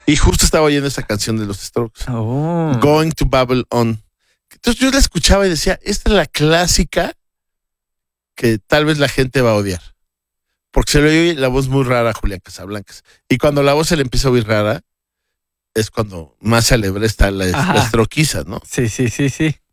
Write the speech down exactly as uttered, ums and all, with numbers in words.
Y justo estaba oyendo esa canción de los Strokes. Oh. Going to Babble On. Entonces yo la escuchaba y decía, esta es la clásica que tal vez la gente va a odiar. Porque se le oye la voz muy rara a Julián Casablancas. Y cuando la voz se le empieza a oír rara, es cuando más celebre está la, la estroquiza, ¿no? Sí, sí, sí, sí.